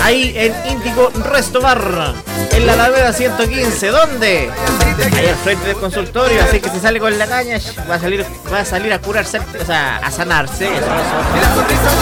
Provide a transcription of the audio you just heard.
ahí en Índigo Resto Bar, en la Alameda 115. ¿Dónde? Ahí al frente del consultorio. Así que si sale con la caña va a salir a curarse, o sea, a sanarse. Eso.